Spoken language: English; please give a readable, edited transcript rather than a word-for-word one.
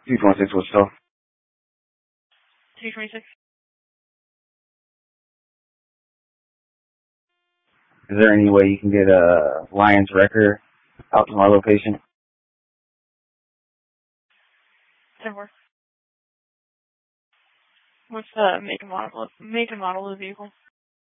226 was still. 226. Is there any way you can get a Lions Wrecker out to my location? 10-4. What's the make and model of the vehicle?